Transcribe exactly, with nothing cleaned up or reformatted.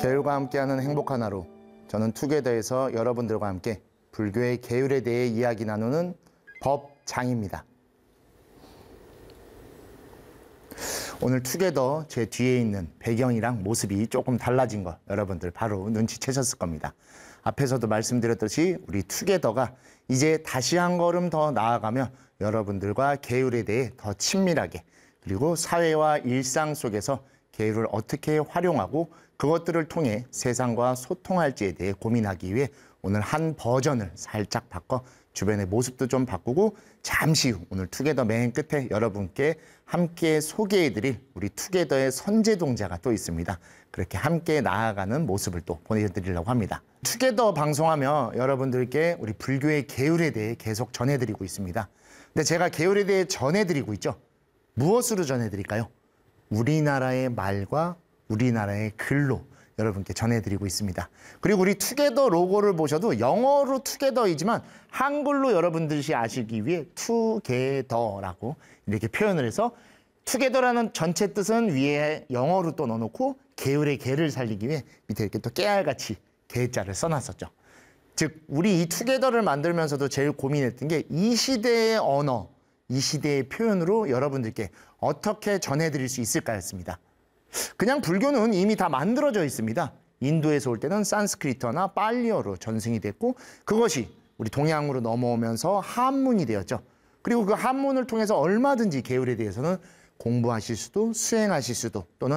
계율과 함께하는 행복한 하루. 저는 투게더에서 여러분들과 함께 불교의 계율에 대해 이야기 나누는 법장입니다. 오늘 투게더 제 뒤에 있는 배경이랑 모습이 조금 달라진 거 여러분들 바로 눈치채셨을 겁니다. 앞에서도 말씀드렸듯이 우리 투게더가 이제 다시 한 걸음 더 나아가며 여러분들과 계율에 대해 더 친밀하게, 그리고 사회와 일상 속에서 계율을 어떻게 활용하고 그것들을 통해 세상과 소통할지에 대해 고민하기 위해 오늘 한 버전을 살짝 바꿔 주변의 모습도 좀 바꾸고 잠시 후 오늘 투게더 맨 끝에 여러분께 함께 소개해드릴 우리 투게더의 선제동자가 또 있습니다. 그렇게 함께 나아가는 모습을 또 보내드리려고 합니다. 투게더 방송하며 여러분들께 우리 불교의 계율에 대해 계속 전해드리고 있습니다. 근데 제가 계율에 대해 전해드리고 있죠. 무엇으로 전해드릴까요? 우리나라의 말과 우리나라의 글로 여러분께 전해드리고 있습니다. 그리고 우리 투게더 로고를 보셔도 영어로 투게더이지만 한글로 여러분들이 아시기 위해 투게더라고 이렇게 표현을 해서, 투게더라는 전체 뜻은 위에 영어로 또 넣어놓고 계율의 계를 살리기 위해 밑에 이렇게 또 깨알같이 계자를 써놨었죠. 즉 우리 이 투게더를 만들면서도 제일 고민했던 게 이 시대의 언어, 이 시대의 표현으로 여러분들께 어떻게 전해드릴 수 있을까였습니다. 그냥 불교는 이미 다 만들어져 있습니다. 인도에서 올 때는 산스크리트어나 빨리어로 전승이 됐고, 그것이 우리 동양으로 넘어오면서 한문이 되었죠. 그리고 그 한문을 통해서 얼마든지 계율에 대해서는 공부하실 수도 수행하실 수도 또는